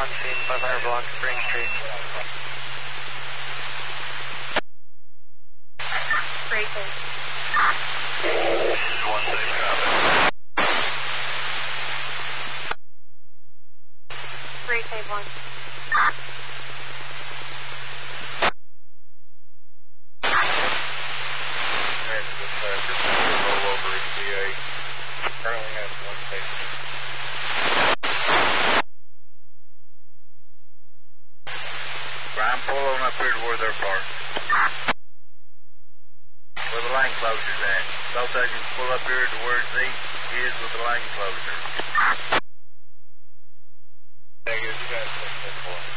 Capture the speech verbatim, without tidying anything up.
on scene, five hundred block, Spring Street. Great day. This is one six, copy. Great day, one. Roll over at D A. Currently has one patient. Brian, pull on up here to where they're parked. Where the lane closure's at. Both agents pull up here to where Z is with the lane closure. Negative, you guys take that for